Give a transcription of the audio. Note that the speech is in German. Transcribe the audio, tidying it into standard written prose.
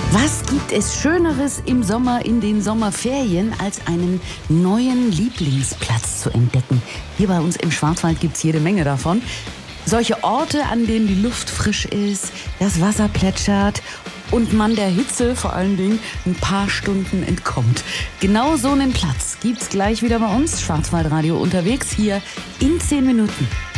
Was gibt es Schöneres im Sommer in den Sommerferien, als einen neuen Lieblingsplatz zu entdecken? Hier bei uns im Schwarzwald gibt es jede Menge davon. Solche Orte, an denen die Luft frisch ist, das Wasser plätschert und man der Hitze vor allen Dingen ein paar Stunden entkommt. Genau so einen Platz gibt's gleich wieder bei uns, Schwarzwaldradio unterwegs, hier in 10 Minuten.